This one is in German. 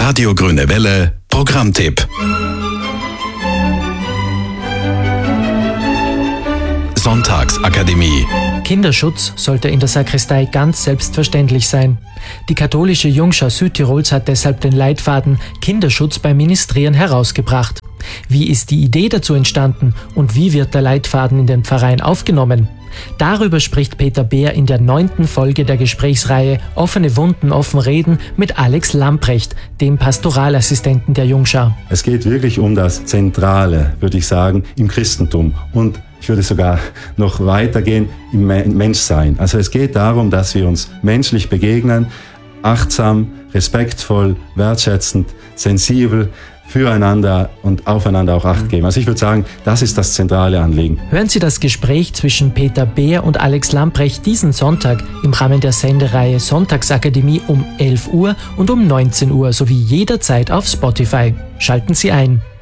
Radio Grüne Welle Programmtipp. Sonntagsakademie. Kinderschutz sollte in der Sakristei ganz selbstverständlich sein. Die katholische Jungschar Südtirols hat deshalb den Leitfaden Kinderschutz beim Ministrieren herausgebracht. Wie ist die Idee dazu entstanden und wie wird der Leitfaden in den Pfarreien aufgenommen? Darüber spricht Peter Beer in der 9. Folge der Gesprächsreihe Offene Wunden, offen reden mit Alex Lamprecht, dem Pastoralassistenten der Jungschar. Es geht wirklich um das Zentrale, würde ich sagen, im Christentum und ich würde sogar noch weitergehen im Menschsein. Also es geht darum, dass wir uns menschlich begegnen, achtsam, respektvoll, wertschätzend, sensibel, füreinander und aufeinander auch Acht geben. Also ich würde sagen, das ist das zentrale Anliegen. Hören Sie das Gespräch zwischen Peter Beer und Alex Lamprecht diesen Sonntag im Rahmen der Sendereihe Sonntagsakademie um 11 Uhr und um 19 Uhr sowie jederzeit auf Spotify. Schalten Sie ein.